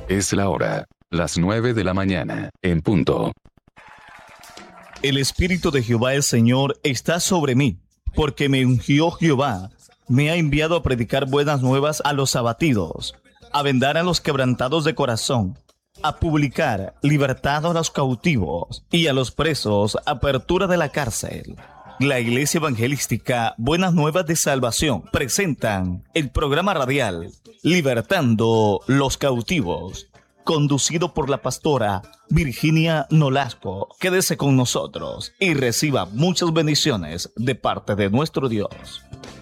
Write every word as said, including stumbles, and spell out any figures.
Es la hora, las nueve de la mañana, en punto. El Espíritu de Jehová el Señor está sobre mí, porque me ungió Jehová, me ha enviado a predicar buenas nuevas a los abatidos, a vendar a los quebrantados de corazón, a publicar libertad a los cautivos y a los presos apertura de la cárcel. La Iglesia Evangelística Buenas Nuevas de Salvación presentan el programa radial Libertando los Cautivos, conducido por la pastora Virginia Nolasco. Quédese con nosotros y reciba muchas bendiciones de parte de nuestro Dios.